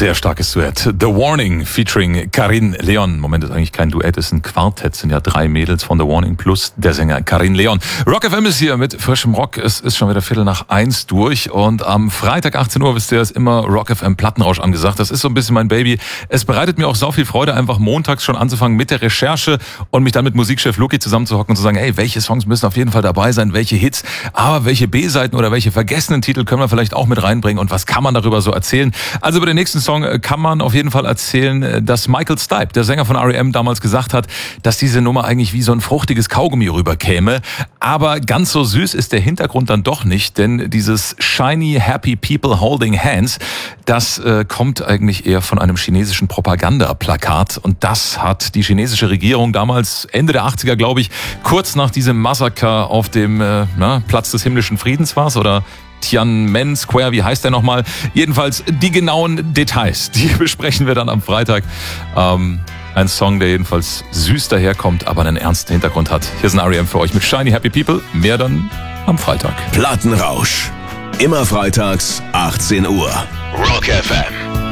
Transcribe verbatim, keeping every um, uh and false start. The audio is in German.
Sehr starkes Duett. The Warning featuring Karin Leon. Moment, ist eigentlich kein Duett, ist ein Quartett. Sind ja drei Mädels von The Warning plus der Sänger Karin Leon. Rock F M ist hier mit frischem Rock. Es ist schon wieder Viertel nach eins durch. Und am Freitag achtzehn Uhr, wisst ihr, ist immer Rock F M Plattenrausch angesagt. Das ist so ein bisschen mein Baby. Es bereitet mir auch so viel Freude, einfach montags schon anzufangen mit der Recherche und mich dann mit Musikchef Luki zusammenzuhocken und zu sagen, hey, welche Songs müssen auf jeden Fall dabei sein, welche Hits, aber welche B-Seiten oder welche vergessenen Titel können wir vielleicht auch mit reinbringen und was kann man darüber so erzählen? Also über den nächsten Song kann man auf jeden Fall erzählen, dass Michael Stipe, der Sänger von R E M, damals gesagt hat, dass diese Nummer eigentlich wie so ein fruchtiges Kaugummi rüberkäme. Aber ganz so süß ist der Hintergrund dann doch nicht, denn dieses Shiny Happy People Holding Hands, das äh, kommt eigentlich eher von einem chinesischen Propagandaplakat. Und das hat die chinesische Regierung damals, Ende der achtziger, glaube ich, kurz nach diesem Massaker auf dem äh, na, Platz des himmlischen Friedens war's oder Tiananmen Square, wie heißt der nochmal? Jedenfalls die genauen Details, die besprechen wir dann am Freitag. Ähm, ein Song, der jedenfalls süß daherkommt, aber einen ernsten Hintergrund hat. Hier ist ein R E M für euch mit Shiny Happy People. Mehr dann am Freitag. Plattenrausch. Immer freitags, achtzehn Uhr. Rock F M.